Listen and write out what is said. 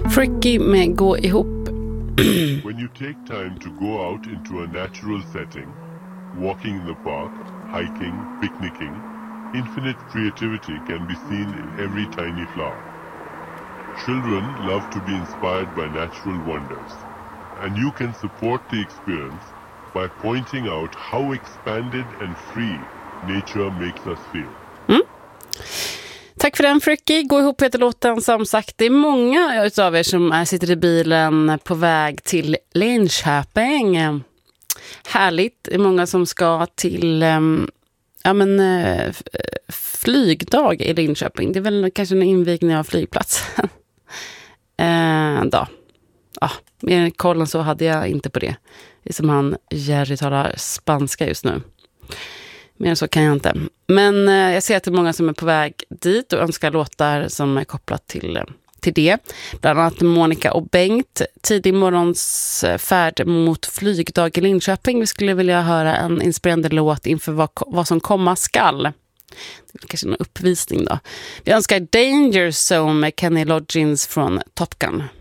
Fricky med Gå ihop. When you take time to go out into a natural setting, walking in the park, hiking, picnicking, infinite creativity can be seen in every tiny flower. Children love to be inspired by natural wonders, and you can support the experience by pointing out how expanded and free nature makes us feel. Tack för den, Fricky. Gå ihop heter låten, som sagt. Det är många utav er som sitter i bilen på väg till Linköping. Härligt. Det är många som ska till flygdag i Linköping. Det är väl kanske en invigning av flygplatsen. Mer koll än så hade jag inte på det. Det är som han Jerry talar spanska just nu. Mer så kan jag inte. Men jag ser att det är många som är på väg dit och önskar låtar som är kopplat till det. Bland annat Monica och Bengt. Tidig morgons färd mot flygdag i Linköping. Vi skulle vilja höra en inspirerande låt inför vad som komma skall. Det är kanske en uppvisning då. Vi önskar Danger Zone med Kenny Loggins från Top Gun.